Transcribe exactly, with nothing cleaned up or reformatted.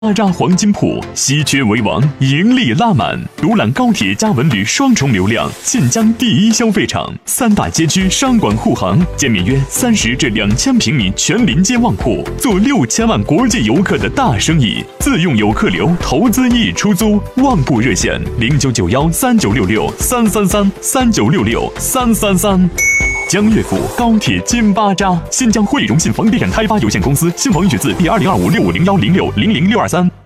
巴扎黄金铺稀缺为王，盈利拉满，独揽高铁加文旅双重流量，晋江第一消费场，三大街区商管护航，建面约三十至两千平米全临街旺铺，做六千万国际游客的大生意，自用游客流，投资易出租，旺铺热线零九九幺三九六六三三三三九六六三三三。江悦府高铁金巴扎，新疆汇荣信房地产开发有限公司，新房预取自第二零二五六五零幺零六零零六二三。